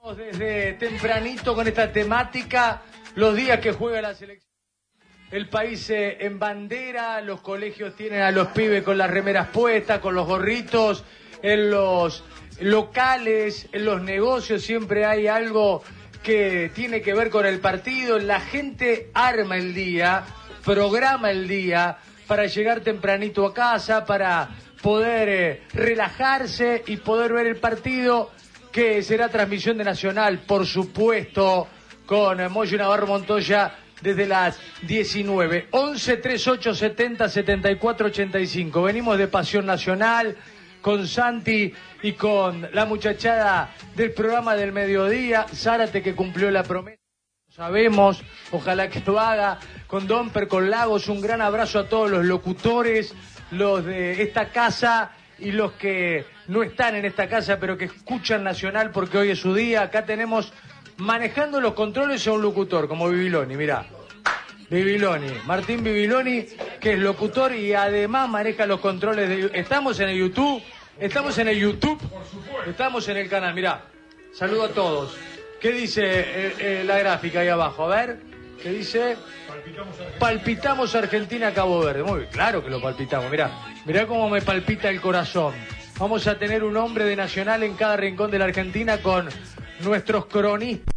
Desde tempranito con esta temática, los días que juega la selección. El país en bandera, los colegios tienen a los pibes con las remeras puestas, con los gorritos, en los locales, en los negocios siempre hay algo que tiene que ver con el partido. La gente arma el día, programa el día para llegar tempranito a casa, para poder relajarse y poder ver el partido, que será transmisión de Nacional, por supuesto, con Moyo Navarro Montoya desde las 19. 11 38 70 74 85. Venimos de Pasión Nacional con Santi y con la muchachada del programa del mediodía, Zárate, que cumplió la promesa. Sabemos, ojalá que lo haga, con Domper, con Lagos. Un gran abrazo a todos los locutores, los de esta casa y los que no están en esta casa pero que escuchan Nacional porque hoy es su día. Acá tenemos manejando los controles a un locutor como Bibiloni, mirá, Bibiloni, Martín Bibiloni, que es locutor y además maneja los controles de... Estamos en el YouTube, estamos en el canal, mirá, saludo a todos. ¿Qué dice la gráfica ahí abajo? A ver, ¿qué dice? Palpitamos Argentina-Cabo Verde. Muy bien, claro que lo palpitamos, mirá cómo me palpita el corazón. Vamos a tener un hombre de Nacional en cada rincón de la Argentina con nuestros cronistas.